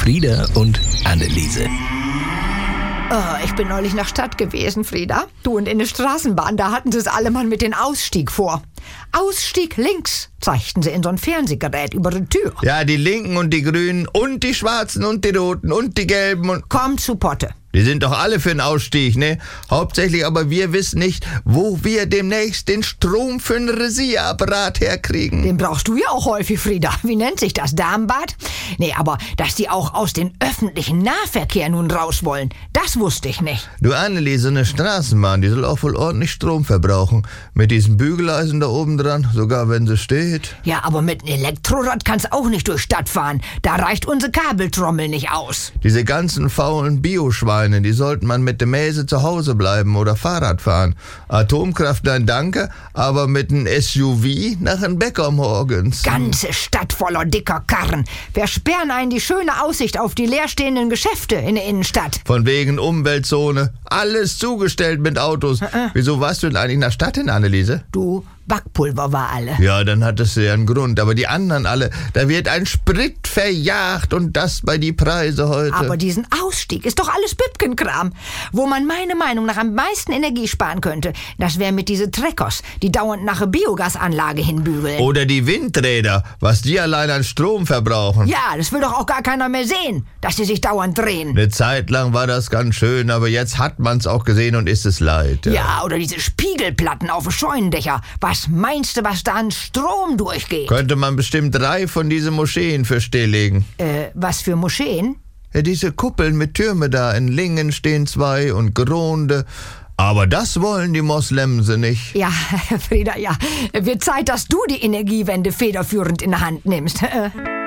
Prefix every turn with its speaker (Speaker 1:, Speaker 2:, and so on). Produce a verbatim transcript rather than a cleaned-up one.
Speaker 1: Frieda und Anneliese.
Speaker 2: Oh, ich bin neulich nach Stadt gewesen, Frieda. Du, und in der Straßenbahn, da hatten sie es alle mal mit dem Ausstieg vor. Ausstieg links, zeigten sie in so ein Fernsehgerät über die Tür.
Speaker 3: Ja, die Linken und die Grünen und die Schwarzen und die Roten und die Gelben und...
Speaker 2: Komm zu Potte.
Speaker 3: Die sind doch alle für den Ausstieg, ne? Hauptsächlich aber wir wissen nicht, wo wir demnächst den Strom für einen Rasierapparat herkriegen.
Speaker 2: Den brauchst du ja auch häufig, Frieda. Wie nennt sich das? Darmbad? Nee, aber dass die auch aus dem öffentlichen Nahverkehr nun raus wollen, das wusste ich nicht.
Speaker 3: Du Anneliese, eine Straßenbahn, die soll auch wohl ordentlich Strom verbrauchen. Mit diesen Bügeleisen da oben dran, sogar wenn sie steht.
Speaker 2: Ja, aber mit einem Elektrorad kannst auch nicht durch Stadt fahren. Da reicht unsere Kabeltrommel nicht aus.
Speaker 3: Diese ganzen faulen Bioschweine, die sollten man mit der Mäse zu Hause bleiben oder Fahrrad fahren. Atomkraft, nein danke, aber mit einem S U V nach einem Bäcker morgens.
Speaker 2: Ganze Stadt voller dicker Karren. Versperren einen die schöne Aussicht auf die leerstehenden Geschäfte in der Innenstadt.
Speaker 3: Von wegen Umweltzone, alles zugestellt mit Autos.
Speaker 2: Äh, äh.
Speaker 3: Wieso warst du denn eigentlich nach Stadt hin, Anneliese?
Speaker 2: Du, Backpulver war alle.
Speaker 3: Ja, dann hat es ja einen Grund. Aber die anderen alle, da wird ein Sprit verjagt und das bei die Preise heute.
Speaker 2: Aber diesen Ausstieg ist doch alles Bübkenkram. Wo man meiner Meinung nach am meisten Energie sparen könnte, das wäre mit diese Treckers, die dauernd nach einer Biogasanlage hinbügeln.
Speaker 3: Oder die Windräder, was die allein an Strom verbrauchen.
Speaker 2: Ja, das will doch auch gar keiner mehr sehen, dass die sich dauernd drehen.
Speaker 3: Eine Zeit lang war das ganz schön, aber jetzt hat man's auch gesehen und ist es leid.
Speaker 2: Ja, ja, oder diese Spiegelplatten auf den Scheunendächer. Was meinst du, was da an Strom durchgeht?
Speaker 3: Könnte man bestimmt drei von diesen Moscheen für stilllegen.
Speaker 2: Äh, was für Moscheen?
Speaker 3: Ja, diese Kuppeln mit Türme da. In Lingen stehen zwei und Gronde. Aber das wollen die Moslemse nicht.
Speaker 2: Ja, Frieda, ja. Wird Zeit, dass du die Energiewende federführend in der Hand nimmst.